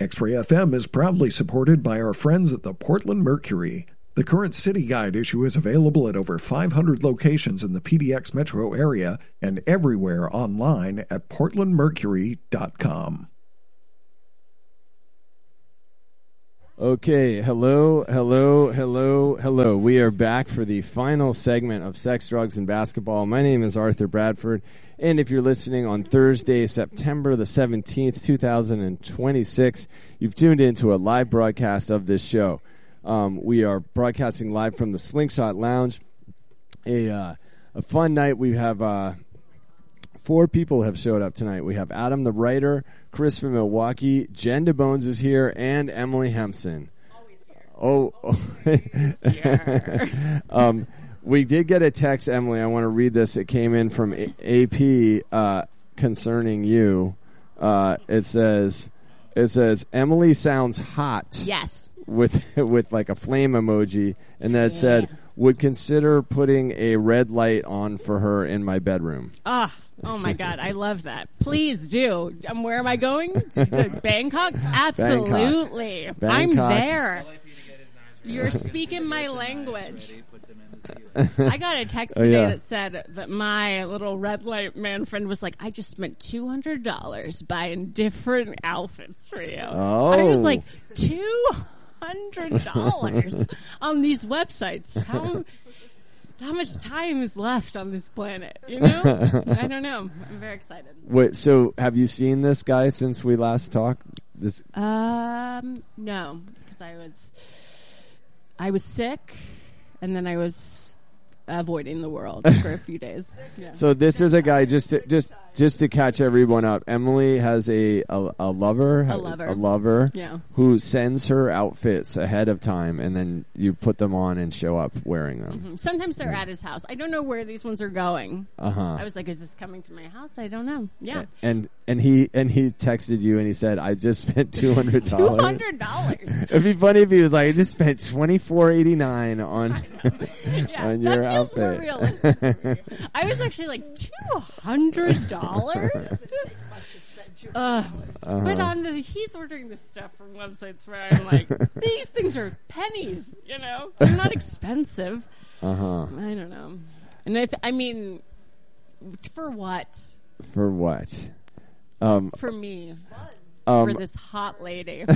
X-Ray FM is proudly supported by our friends at the Portland Mercury. The current City Guide issue is available at over 500 locations in the PDX metro area and everywhere online at portlandmercury.com. Okay, hello. We are back for the final segment of Sex, Drugs, and Basketball. My name is Arthur Bradford, and if you're listening on Thursday, September the 17th, 2026, you've tuned into a live broadcast of this show. We are broadcasting live from the Slingshot Lounge. A fun night. We have 4 people have showed up tonight. We have Adam the writer, Chris from Milwaukee, Jen DeBones is here, and Emily Hempson. Always here. We did get a text, Emily. I want to read this. It came in from AP concerning you. It says Emily sounds hot. Yes. With like a flame emoji, and then it said, would consider putting a red light on for her in my bedroom. Oh my God, I love that. Please do. Where am I going? To Bangkok? Absolutely. Bangkok. I'm there. You're speaking my language. I got a text today that said that my little red light man friend was like, I just spent $200 buying different outfits for you. Oh. I was like, $200 on these websites. How much time is left on this planet? You know? I don't know. I'm very excited. Wait, so have you seen this guy since we last talked? No, because I was sick, and then I was avoiding the world for a few days. Yeah. So this is a guy, just to catch everyone up. Emily has a lover yeah, who sends her outfits ahead of time, and then you put them on and show up wearing them. Mm-hmm. Sometimes they're at his house. I don't know where these ones are going. Uh-huh. I was like, is this coming to my house? I don't know. Yeah. And he texted you and he said, I just spent $200. $200. It'd be funny if he was like, I just spent $24.89 on yeah, on your that feels outfit. more realistic for me. I was actually like, $200? But he's ordering this stuff from websites where I'm like, these things are pennies, you know? They're not expensive. Uh-huh. I don't know. And for what? For what? For me. For this hot lady.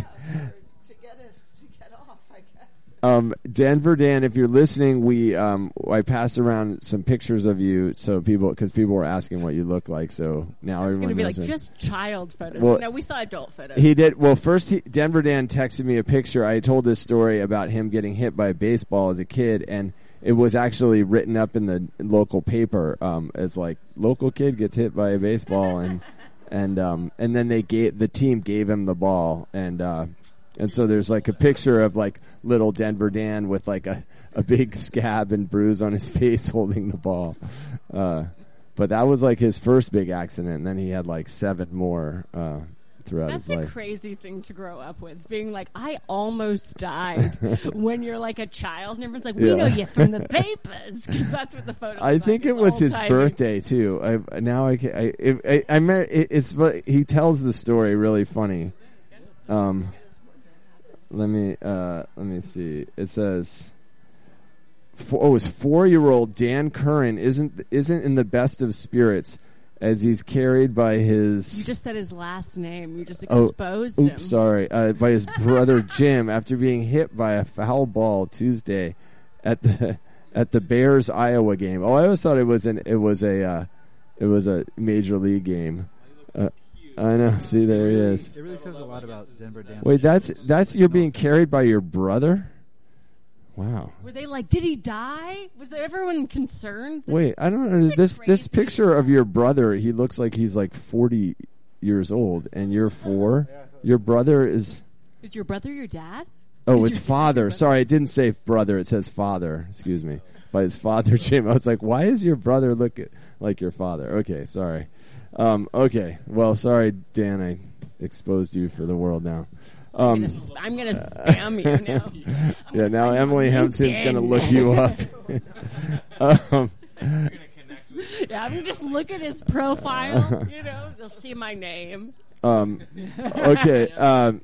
Denver Dan, if you're listening, I passed around some pictures of you, so because people were asking what you look like, so now everyone's going to be like, just child photos. Well, no, we saw adult photos. He did. Well, first, Denver Dan texted me a picture. I told this story about him getting hit by a baseball as a kid, and it was actually written up in the local paper as like, local kid gets hit by a baseball, and then the team gave him the ball, and so there's like a picture of like little Denver Dan with like a big scab and bruise on his face holding the ball. But that was like his first big accident, and then he had like 7 more throughout his life. That's a crazy thing to grow up with, being like, I almost died when you're like a child, and everyone's like, we know you from the papers, because that's what the photo I think it was his birthday too. He tells the story really funny. Let me see. It says, it's 4-year-old Dan Curran isn't in the best of spirits as he's carried by his... You just said his last name. You just exposed him. Sorry. By his brother Jim after being hit by a foul ball Tuesday at the Bears Iowa game. Oh, I always thought it was a major league game. I know. See, there he is. It really says a lot about Denver Dan. Wait, that's you're being carried by your brother? Wow. Were they like, did he die? Was everyone concerned? Wait, I don't know. This picture of your brother, he looks like he's like 40 years old, and you're 4. Your brother is... Is your brother your dad? Oh, it's father. Sorry, it didn't say brother. It says father. Excuse me. By his father, Jim. I was like, why does your brother look like your father? Okay, sorry. Okay. Well, sorry, Dan. I exposed you for the world now. I'm gonna spam you now. Now Emily Hempson's gonna look you up. Yeah, I'm just look at his profile. They'll see my name. Okay.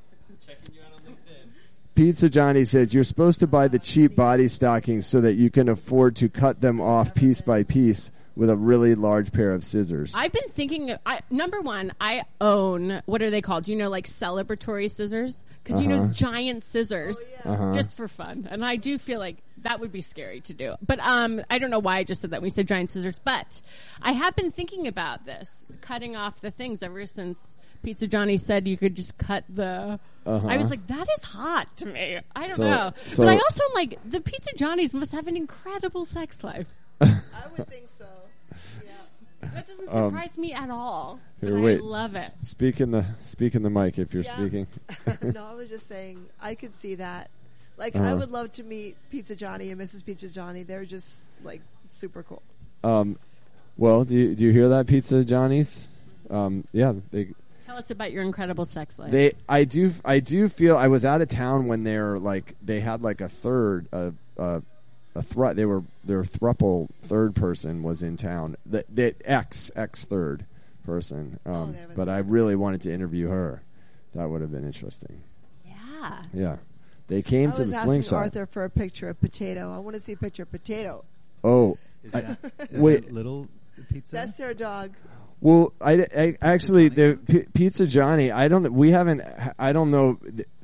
Pizza Johnny says, you're supposed to buy the cheap body stockings so that you can afford to cut them off piece by piece with a really large pair of scissors. I've been thinking, number one, I own, what are they called? Do you know, like celebratory scissors? Because, giant scissors, just for fun. And I do feel like that would be scary to do. But I don't know why I just said that when we said giant scissors. But I have been thinking about this, cutting off the things ever since Pizza Johnny said you could just cut the... I was like, that is hot to me. I don't know. But I also am like, the Pizza Johnnies must have an incredible sex life. I would think so. Yeah. That doesn't surprise me at all. Here, but wait. I love it. Speak in the mic if you're speaking. No, I was just saying, I could see that. Like, I would love to meet Pizza Johnny and Mrs. Pizza Johnny. They're just, like, super cool. Well, do you hear that, Pizza Johnnies? Yeah, Tell us about your incredible sex life. I do feel I was out of town when they had like a third they were their thruple third person was in town. That ex third person. But I really wanted to interview her. That would have been interesting. Yeah. Yeah. They came to the slingshot. I was asking Arthur for a picture of Potato. I want to see a picture of Potato. Oh. Is that little pizza? That's their dog. Well, I actually the Pizza Johnny. I don't know.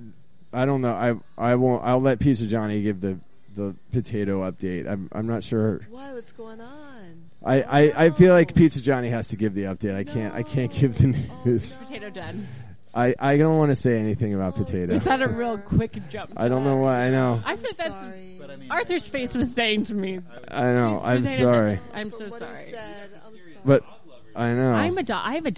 I'll let Pizza Johnny give the potato update. I'm not sure. Why? What's going on? I feel like Pizza Johnny has to give the update. I can't give the news. Potato done. I don't want to say anything about Potato. Is that a real quick jump? I don't know why. I know. I think that's Arthur's face was saying to me. I know. I'm sorry. I'm so sorry. But I know. I'm a dog. I have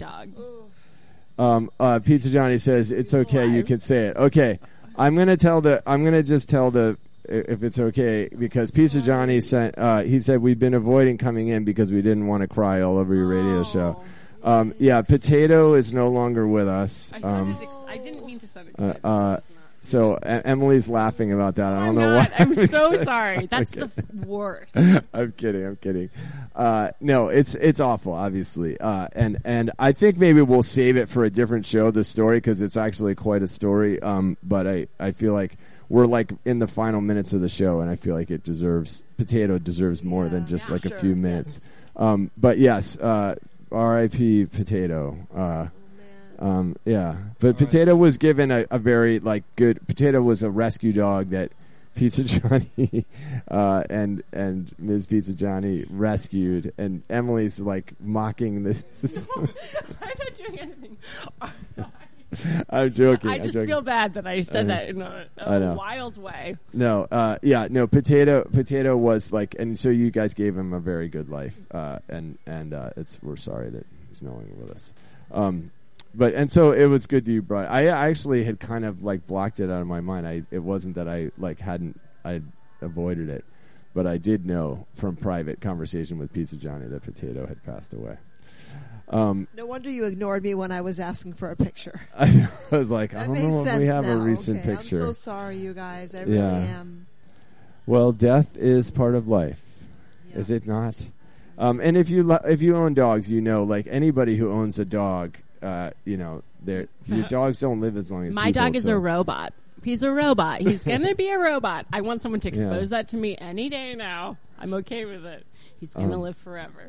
a dog. Pizza Johnny says it's okay. You can say it. Okay. I'm gonna just tell if it's okay because Pizza Johnny sent. He said we've been avoiding coming in because we didn't want to cry all over your radio show. Yeah, Potato is no longer with us. I didn't mean to sound excited. So Emily's laughing about that. I don't know why. I'm so sorry. That's the worst. I'm kidding. No, it's awful, obviously. And I think maybe we'll save it for a different show, the story, because it's actually quite a story. But I feel like we're like in the final minutes of the show, and I feel like Potato deserves more than just a few minutes. Yes. But yes, R.I.P. Potato. Yeah, but Potato was given a very good. Potato was a rescue dog that Pizza Johnny and Ms. Pizza Johnny rescued, and Emily's mocking this. I'm not doing anything. I'm joking. I just feel bad that I said that in a wild way. No, Potato was and so you guys gave him a very good life, and we're sorry that he's no longer with us. And so it was good that you brought. I actually had kind of blocked it out of my mind. It wasn't that I I'd avoided it, but I did know from private conversation with Pizza Johnny that Potato had passed away. No wonder you ignored me when I was asking for a picture. I was like, that I don't know if we have a recent picture. I'm so sorry, you guys. I really am. Well, death is part of life, is it not? And if you own dogs, anybody who owns a dog. Your dogs don't live as long as my people, dog is a robot. He's a robot. He's gonna be a robot. I want someone to expose that to me any day now. I'm okay with it. He's gonna live forever.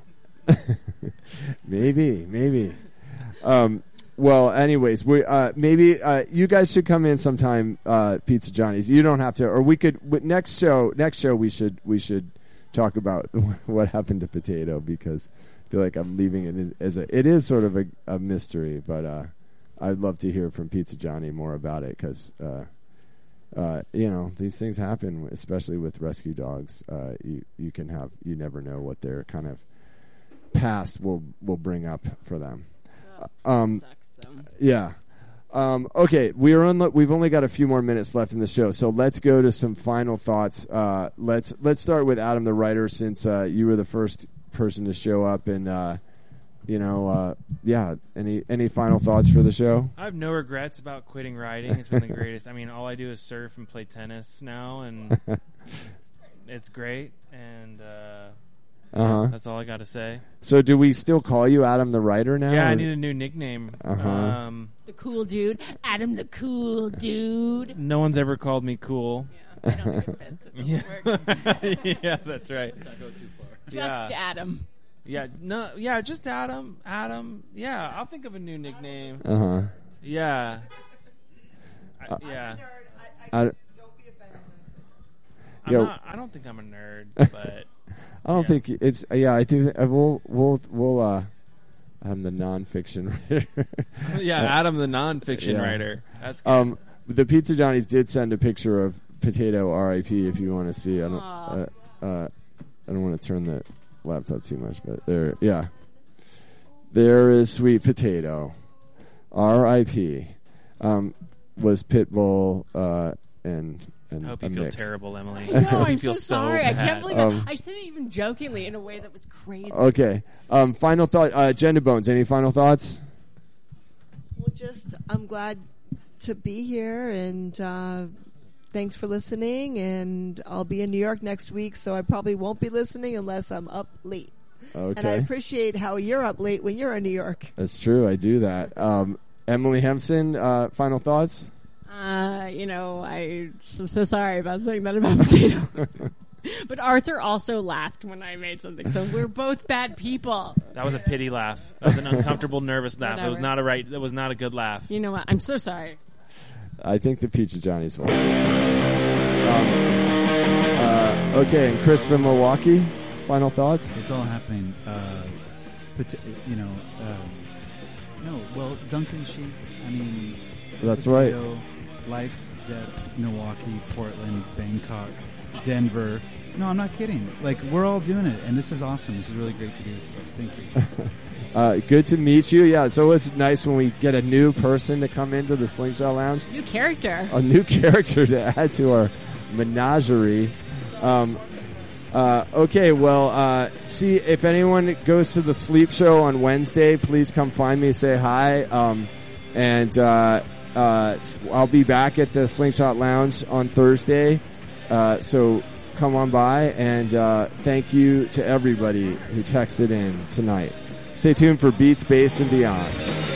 Maybe. Well, anyways, we maybe you guys should come in sometime. Pizza Johnny's. You don't have to, or we could. Next show, we should talk about what happened to Potato because. Feel like I'm leaving it as it is sort of a mystery, but I'd love to hear from Pizza Johnny more about it because these things happen, especially with rescue dogs. You never know what their kind of past will bring up for them. Sucks them. Yeah. Okay, we've only got a few more minutes left in the show, so let's go to some final thoughts. Let's start with Adam the writer, since you were the first person to show up, and any final thoughts for the show? I have no regrets about quitting riding. It's been the greatest. I mean, all I do is surf and play tennis now, and it's great. And That's all I got to say. So do we still call you Adam the Writer now? Yeah, or? I need a new nickname. The cool dude. Adam the cool dude. No one's ever called me cool. Yeah, I don't think it fits. Yeah, that's right. Just Adam. Yeah, just Adam. Adam. Yeah, I'll think of a new nickname. Yeah. Yeah. Don't be offended. I don't think I'm a nerd, but I don't think it's. Yeah, I do. We'll. I'm the nonfiction writer. Adam the nonfiction writer. That's good. The Pizza Johnnies did send a picture of Potato R.I.P. if you want to see. I don't want to turn the laptop too much, but there is Sweet Potato R.I.P. Was Pitbull and I hope you feel terrible, Emily. I know, I'm feel so sorry. I can't believe that. I said it even jokingly in a way that was crazy. Okay. Final thought. Jenna Bones, any final thoughts? Well, I'm glad to be here, and thanks for listening. And I'll be in New York next week, so I probably won't be listening unless I'm up late. Okay. And I appreciate how you're up late when you're in New York. That's true. I do that. Emily Hempson, final thoughts? I'm so sorry about saying that about Potato. But Arthur also laughed when I made something, so we're both bad people. That was a pity laugh. That was an uncomfortable, nervous laugh. Whatever. That was not a good laugh. You know what? I'm so sorry. I think the Pizza Johnnies won. Okay, and Chris from Milwaukee, final thoughts? It's all happening. Duncan Sheep. I mean, that's Potato, right. Life, Death, Milwaukee, Portland, Bangkok, Denver. No, I'm not kidding. Like, we're all doing it, and this is awesome. This is really great to do. Thank you. Good to meet you. Yeah, it's always nice when we get a new person to come into the Slingshot Lounge. New character. A new character to add to our menagerie. Okay, well, see if anyone goes to the Sleep Show on Wednesday, please come find me, say hi. I'll be back at the Slingshot Lounge on Thursday. So come on by, and thank you to everybody who texted in tonight. Stay tuned for Beats, Bass, and Beyond.